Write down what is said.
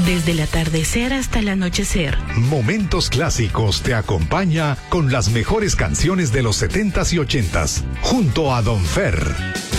Desde el atardecer hasta el anochecer. Momentos Clásicos te acompaña con las mejores canciones de los 70s y 80s, junto a Don Fer.